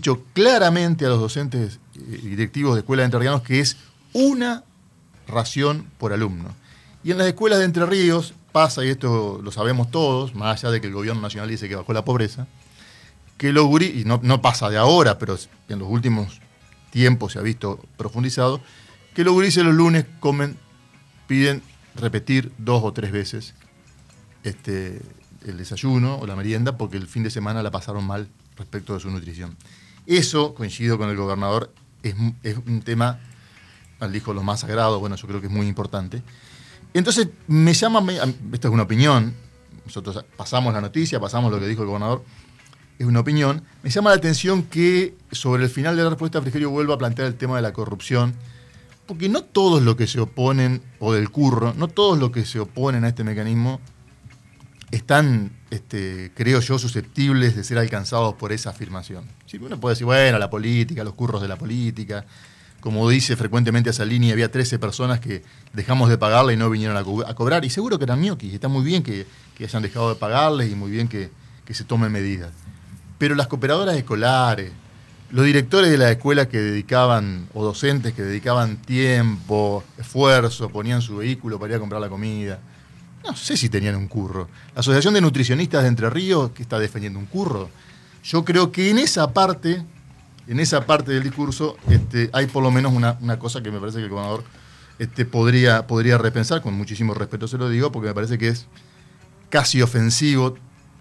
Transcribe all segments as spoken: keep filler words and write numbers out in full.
dicho claramente a los docentes y directivos de escuelas de entrerrianos que es una ración por alumno. Y en las escuelas de Entre Ríos pasa, y esto lo sabemos todos, más allá de que el gobierno nacional dice que bajó la pobreza, que los gurí, y no, no pasa de ahora, pero en los últimos tiempos se ha visto profundizado, que los gurises los lunes comen, piden repetir dos o tres veces este, el desayuno o la merienda porque el fin de semana la pasaron mal respecto de su nutrición. Eso, coincido con el gobernador, es, es un tema, al dijo lo más sagrado, bueno, yo creo que es muy importante. Entonces, me llama, esta es una opinión, nosotros pasamos la noticia, pasamos lo que dijo el gobernador, es una opinión, me llama la atención que sobre el final de la respuesta Frigerio vuelva a plantear el tema de la corrupción, porque no todos los que se oponen, o del curro, no todos los que se oponen a este mecanismo están, este, creo yo, susceptibles de ser alcanzados por esa afirmación. Si uno puede decir, bueno, la política, los curros de la política, como dice frecuentemente a Salini, había trece personas que dejamos de pagarle y no vinieron a, co- a cobrar, y seguro que eran ñoquis, está muy bien que, que hayan dejado de pagarles y muy bien que, que se tomen medidas. Pero las cooperadoras escolares, los directores de las escuelas que dedicaban, o docentes que dedicaban tiempo, esfuerzo, ponían su vehículo para ir a comprar la comida, no sé si tenían un curro. La Asociación de Nutricionistas de Entre Ríos, que está defendiendo un curro. Yo creo que en esa parte, en esa parte del discurso, este, hay por lo menos una, una cosa que me parece que el gobernador este, podría, podría repensar, con muchísimo respeto se lo digo, porque me parece que es casi ofensivo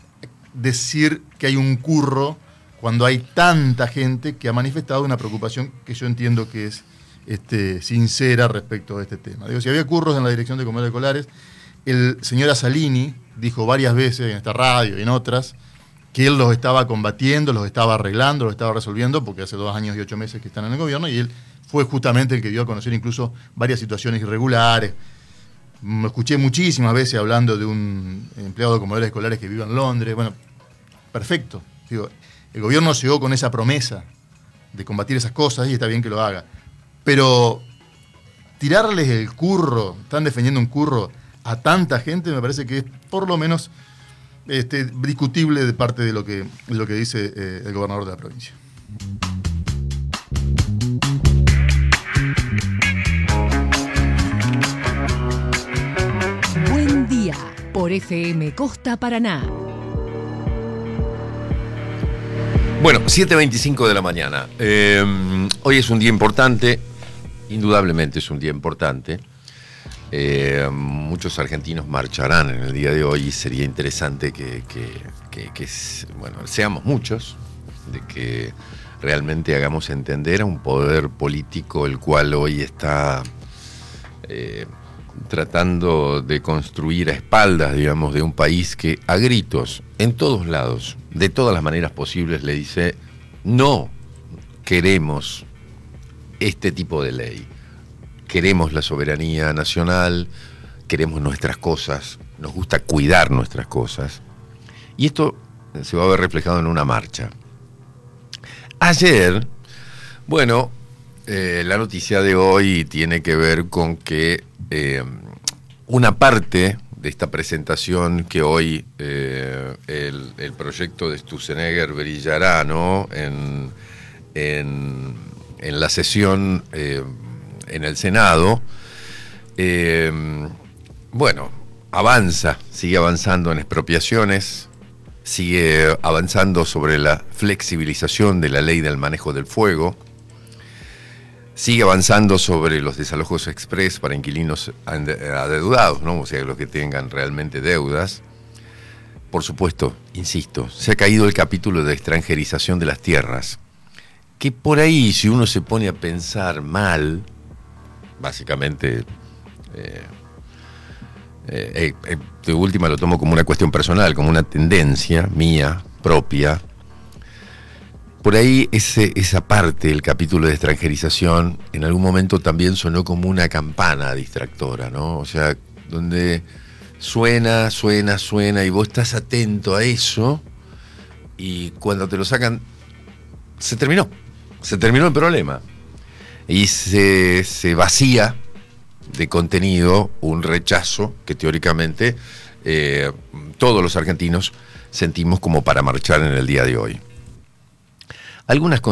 decir que hay un curro cuando hay tanta gente que ha manifestado una preocupación que yo entiendo que es este, sincera respecto a este tema. Digo, si había curros en la Dirección de Comedores Escolares, el señor Salini dijo varias veces en esta radio y en otras que él los estaba combatiendo, los estaba arreglando, los estaba resolviendo, porque hace dos años y ocho meses que están en el gobierno, y él fue justamente el que dio a conocer incluso varias situaciones irregulares. Me escuché muchísimas veces hablando de un empleado de comedores escolares que vive en Londres. Bueno, perfecto. Digo, el gobierno llegó con esa promesa de combatir esas cosas y está bien que lo haga. Pero tirarles el curro, están defendiendo un curro a tanta gente, me parece que es por lo menos este, discutible de parte de lo que, de lo que dice eh, el gobernador de la provincia. Buen día por F M Costa Paraná. Bueno, siete veinticinco de la mañana. Eh, hoy es un día importante, indudablemente es un día importante. Eh, muchos argentinos marcharán en el día de hoy y sería interesante que, que, que, que bueno, seamos muchos, de que realmente hagamos entender a un poder político el cual hoy está eh, tratando de construir a espaldas, digamos, de un país que a gritos, en todos lados, de todas las maneras posibles, le dice: no queremos este tipo de ley. Queremos la soberanía nacional, queremos nuestras cosas, nos gusta cuidar nuestras cosas. Y esto se va a ver reflejado en una marcha. Ayer, bueno, eh, la noticia de hoy tiene que ver con que eh, una parte de esta presentación que hoy eh, el, el proyecto de Sturzenegger brillará, ¿no?, en, en, en la sesión eh, en el Senado, eh, bueno, avanza, sigue avanzando en expropiaciones, sigue avanzando sobre la flexibilización de la ley del manejo del fuego, sigue avanzando sobre los desalojos express para inquilinos adeudados, ¿no?, o sea, los que tengan realmente deudas. Por supuesto, insisto, se ha caído el capítulo de extranjerización de las tierras, que por ahí, si uno se pone a pensar mal, básicamente, eh, eh, eh, de última lo tomo como una cuestión personal, como una tendencia mía, propia. Por ahí ese, esa parte del capítulo de extranjerización en algún momento también sonó como una campana distractora, ¿no? O sea, donde suena, suena, suena y vos estás atento a eso y cuando te lo sacan, se terminó, se terminó el problema. Y se, se vacía de contenido un rechazo que teóricamente eh, todos los argentinos sentimos como para marchar en el día de hoy. Algunas